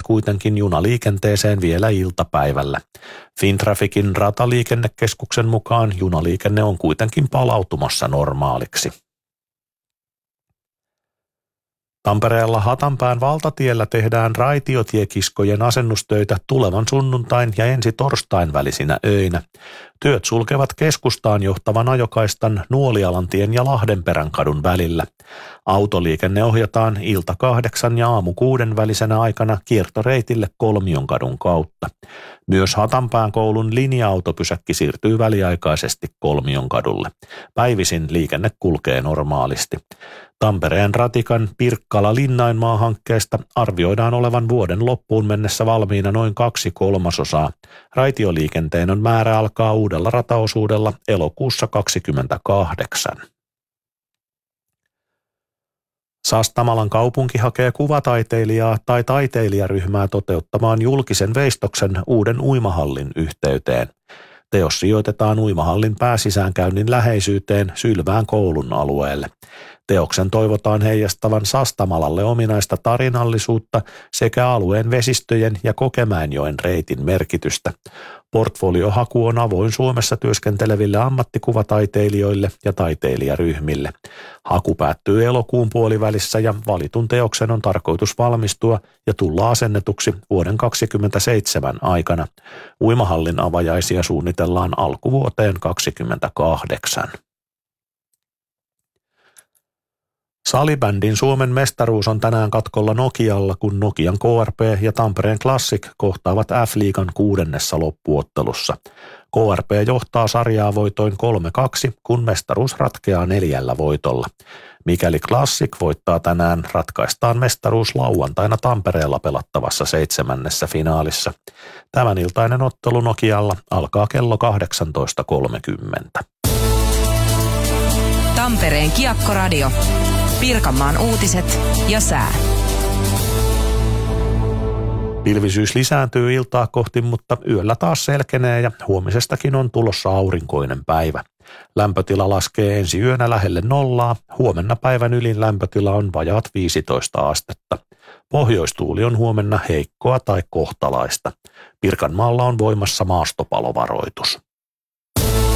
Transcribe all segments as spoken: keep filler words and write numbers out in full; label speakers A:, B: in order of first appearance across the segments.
A: kuitenkin junaliikenteeseen vielä iltapäivällä. Fintrafficin rataliikennekeskuksen mukaan junaliikenne on kuitenkin palautumassa normaaliksi. Tampereella Hatanpään valtatiellä tehdään raitiotiekiskojen asennustöitä tulevan sunnuntain ja ensi torstain välisinä öinä. Työt sulkevat keskustaan johtavan ajokaistan Nuolialantien ja Lahdenperän kadun välillä. Autoliikenne ohjataan ilta kahdeksan ja aamu kuuden välisenä aikana kiertoreitille Kolmionkadun kautta. Myös Hatanpään koulun linja-autopysäkki siirtyy väliaikaisesti Kolmionkadulle. Päivisin liikenne kulkee normaalisti. Tampereen ratikan Pirkkala-Linnainmaa-hankkeesta arvioidaan olevan vuoden loppuun mennessä valmiina noin kaksi kolmasosaa. Raitioliikenteen on määrä alkaa uudella rataosuudella elokuussa kaksikymmentäkahdeksan. Sastamalan kaupunki hakee kuvataiteilijaa tai taiteilijaryhmää toteuttamaan julkisen veistoksen uuden uimahallin yhteyteen. Teos sijoitetaan uimahallin pääsisäänkäynnin läheisyyteen Sylvään koulun alueelle. Teoksen toivotaan heijastavan Sastamalalle ominaista tarinallisuutta sekä alueen vesistöjen ja Kokemäenjoen reitin merkitystä. Portfoliohaku on avoin Suomessa työskenteleville ammattikuvataiteilijoille ja taiteilijaryhmille. Haku päättyy elokuun puolivälissä ja valitun teoksen on tarkoitus valmistua ja tulla asennetuksi vuoden kaksikymmentäseitsemän aikana. Uimahallin avajaisia suunnitellaan alkuvuoteen kaksikymmentäkahdeksan. Salibändin Suomen mestaruus on tänään katkolla Nokialla, kun Nokian K R P ja Tampereen Classic kohtaavat F-liigan kuudennessa loppuottelussa. K R P johtaa sarjaa voitoin kolme kaksi, kun mestaruus ratkeaa neljällä voitolla. Mikäli Classic voittaa tänään, ratkaistaan mestaruus lauantaina Tampereella pelattavassa seitsemännessä finaalissa. Tämän iltainen ottelu Nokialla alkaa kello kahdeksantoista kolmekymmentä.
B: Tampereen Kiekkoradio. Pirkanmaan uutiset ja sää.
A: Pilvisyys lisääntyy iltaa kohti, mutta yöllä taas selkenee ja huomisestakin on tulossa aurinkoinen päivä. Lämpötila laskee ensi yönä lähelle nollaa, huomenna päivän ylin lämpötila on vajaat viisitoista astetta. Pohjoistuuli on huomenna heikkoa tai kohtalaista. Pirkanmaalla on voimassa maastopalovaroitus.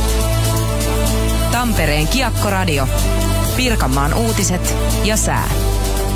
B: Tampereen Kiekkoradio. Pirkanmaan uutiset ja sää.